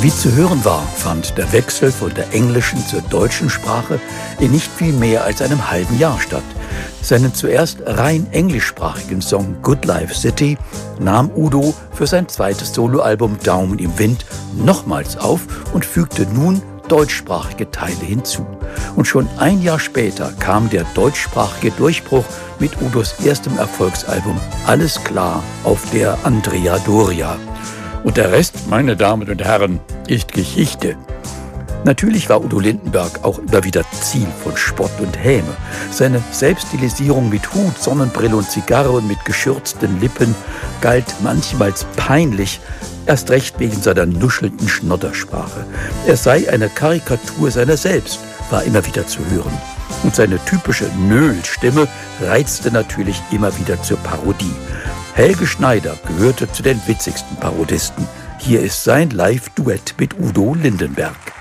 Wie zu hören war, fand der Wechsel von der englischen zur deutschen Sprache in nicht viel mehr als einem halben Jahr statt. Seinen zuerst rein englischsprachigen Song Good Life City nahm Udo für sein zweites Soloalbum Daumen im Wind nochmals auf und fügte nun deutschsprachige Teile hinzu. Und schon ein Jahr später kam der deutschsprachige Durchbruch mit Udos erstem Erfolgsalbum Alles klar auf der Andrea Doria. Und der Rest, meine Damen und Herren, ist Geschichte. Natürlich war Udo Lindenberg auch immer wieder Ziel von Spott und Häme. Seine Selbststilisierung mit Hut, Sonnenbrille und Zigarre und mit geschürzten Lippen galt manchmal als peinlich, erst recht wegen seiner nuschelnden Schnoddersprache. Er sei eine Karikatur seiner selbst, war immer wieder zu hören. Und seine typische Nöhl-Stimme reizte natürlich immer wieder zur Parodie. Helge Schneider gehörte zu den witzigsten Parodisten. Hier ist sein Live-Duett mit Udo Lindenberg.